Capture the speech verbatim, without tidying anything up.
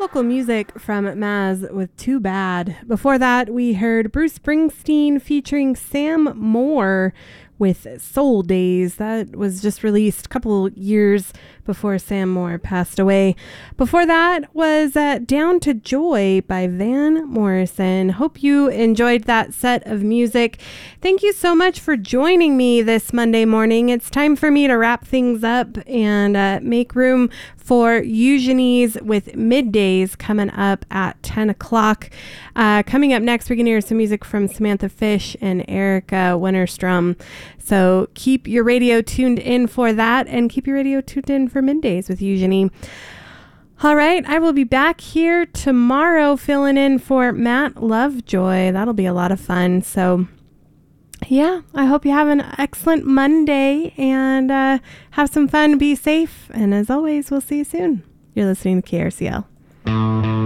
Local music from Maz with Too Bad. Before that, we heard Bruce Springsteen featuring Sam Moore with Soul Days. That was just released a couple years before Sam Moore passed away. Before that was uh, Down to Joy by Van Morrison. Hope you enjoyed that set of music. Thank you so much for joining me this Monday morning. It's time for me to wrap things up and uh, make room for Eugenies with Middays coming up at ten o'clock. Uh, coming up next, we're going to hear some music from Samantha Fish and Erica Winterstrom. So keep your radio tuned in for that, and keep your radio tuned in for Middays with Eugenie. All right, I will be back here tomorrow filling in for Matt Lovejoy. That'll be a lot of fun. So yeah, I hope you have an excellent Monday and uh, have some fun. Be safe. And as always, we'll see you soon. You're listening to K R C L.